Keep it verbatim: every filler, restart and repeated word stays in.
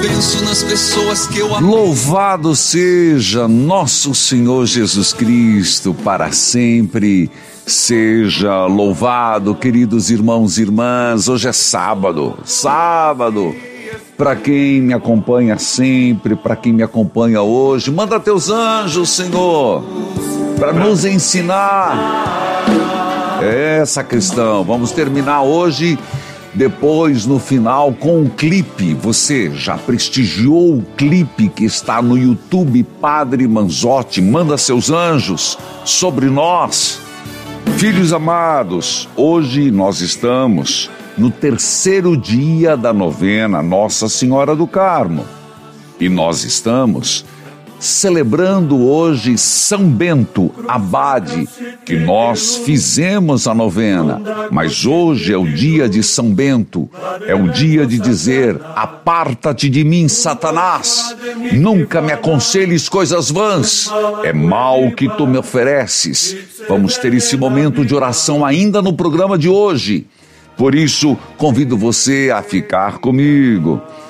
Penso nas pessoas que eu amo. Louvado seja nosso Senhor Jesus Cristo, para sempre seja louvado, queridos irmãos e irmãs. Hoje é sábado, sábado. Para quem me acompanha sempre, para quem me acompanha hoje, manda teus anjos, Senhor, para nos ensinar essa questão. Vamos terminar hoje, depois no final, com um clipe. Você já prestigiou o clipe que está no YouTube, Padre Manzotti? Manda seus anjos sobre nós. Filhos amados, hoje nós estamos no terceiro dia da novena Nossa Senhora do Carmo. E nós estamos celebrando hoje São Bento, abade, que nós fizemos a novena. Mas hoje é o dia de São Bento, é o dia de dizer: aparta-te de mim, Satanás, nunca me aconselhes coisas vãs, é mal que tu me ofereces. Vamos ter esse momento de oração ainda no programa de hoje. Por isso, convido você a ficar comigo.